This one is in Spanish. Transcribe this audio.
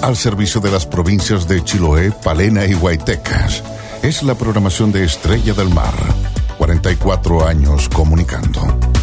al servicio de las provincias de Chiloé, Palena y Guaytecas. Es la programación de Estrella del Mar. 44 años comunicando.